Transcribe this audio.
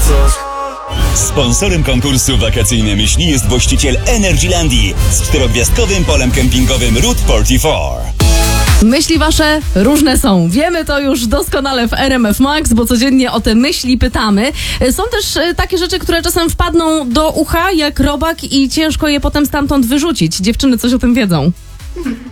coś. Sponsorem konkursu Wakacyjne Myśli jest właściciel Energylandii z 4-gwiazdkowym polem kempingowym Route 44. Myśli wasze różne są. Wiemy to już doskonale w RMF Max, bo codziennie o te myśli pytamy. Są też takie rzeczy, które czasem wpadną do ucha jak robak i ciężko je potem stamtąd wyrzucić. Dziewczyny coś o tym wiedzą.